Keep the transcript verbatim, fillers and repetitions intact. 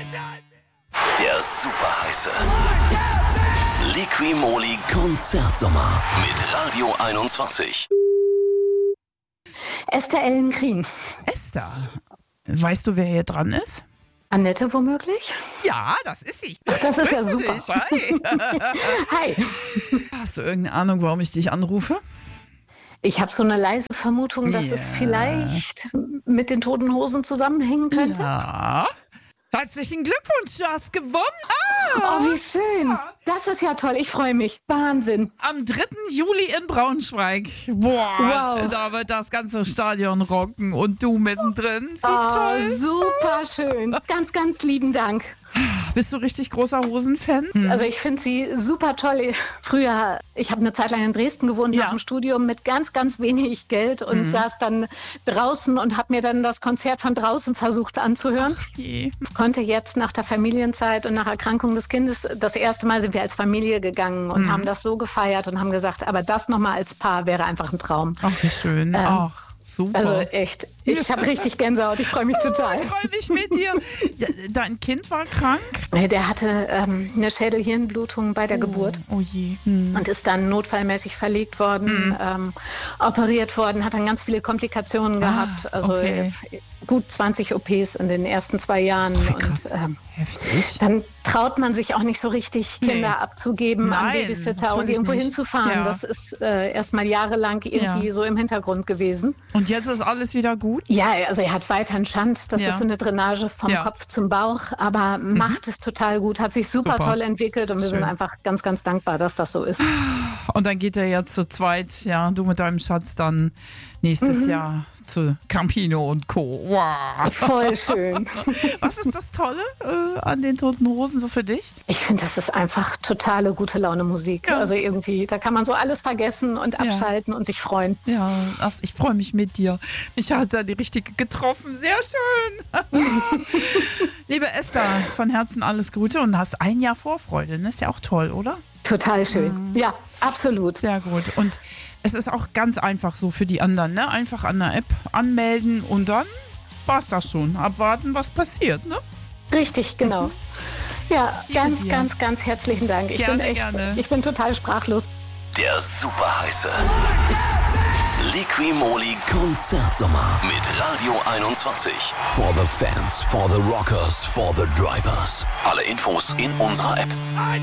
Der superheiße Liqui-Moly Konzertsommer mit Radio einundzwanzig. Esther Ellen Krien. Esther, weißt du, wer hier dran ist? Annette womöglich? Ja, das ist sie. Ach, das ist ja Grüße super. dich. Hi. Hi. Hast du irgendeine Ahnung, warum ich dich anrufe? Ich habe so eine leise Vermutung, dass Ja. es vielleicht mit den Toten Hosen zusammenhängen könnte. Ja. Herzlichen Glückwunsch, du hast gewonnen. Ah, Oh, wie schön. Das ist ja toll. Ich freue mich. Wahnsinn. am dritten Juli in Braunschweig. Boah, Wow. da wird das ganze Stadion rocken und du mittendrin. Wie Oh, toll. super schön. Ganz, ganz lieben Dank. Bist du richtig großer Hosen-Fan? Also ich finde sie super toll. Früher, ich habe eine Zeit lang in Dresden gewohnt, Ja. nach dem Studium mit ganz, ganz wenig Geld und saß dann draußen und habe mir dann das Konzert von draußen versucht anzuhören. Je. Konnte jetzt nach der Familienzeit und nach Erkrankung des Kindes, das erste Mal sind wir als Familie gegangen und haben das so gefeiert und haben gesagt, aber das nochmal als Paar wäre einfach ein Traum. Ach, wie schön. Ach, super. Also echt, ich habe richtig Gänsehaut, ich freue mich total. Ich freue mich mit dir. Ja, dein Kind war krank? Der hatte ähm, eine Schädelhirnblutung bei der Geburt. Oh je. Hm. Und ist dann notfallmäßig verlegt worden, ähm, operiert worden, hat dann ganz viele Komplikationen gehabt. Also okay. äh, gut zwanzig O Ps in den ersten zwei Jahren. Wie krass. Und ähm, Heftig. dann traut man sich auch nicht so richtig, Kinder Nee. abzugeben an Nein, Babysitter und natürlich irgendwo nicht. hinzufahren. Ja. Das ist äh, erstmal jahrelang irgendwie Ja. so im Hintergrund gewesen. Und jetzt ist alles wieder gut? Ja, also er hat weiterhin Schand. Das Ja. ist so eine Drainage vom Ja. Kopf zum Bauch, aber macht es total gut, hat sich super, Super. toll entwickelt und wir Schön. sind einfach ganz, ganz dankbar, dass das so ist. Und dann geht er jetzt zu zweit, ja, du mit deinem Schatz dann nächstes Mhm. Jahr zu Campino und Co. Wow. Voll schön. Was ist das Tolle äh, an den Toten Hosen so für dich? Ich finde, das ist einfach totale gute Laune Musik. Ja. Also irgendwie, da kann man so alles vergessen und Ja. abschalten und sich freuen. Ja, ach, ich freue mich mit dir. Ich habe ja die richtige getroffen. Sehr schön. Liebe Esther, von Herzen alles Gute und hast ein Jahr Vorfreude. Ne? Ist ja auch toll, oder? Total schön. Ja, absolut. Sehr gut. Und es ist auch ganz einfach so für die anderen. Ne? Einfach an der App anmelden und dann war's das schon. Abwarten, was passiert. Ne? Richtig, genau. Ja, Liebe ganz, dir. ganz, ganz herzlichen Dank. Ich Gerne, bin echt, gerne. ich bin total sprachlos. Der superheiße Liqui-Moly Konzertsommer mit Radio einundzwanzig. For the fans, for the rockers, for the drivers. Alle Infos in unserer App.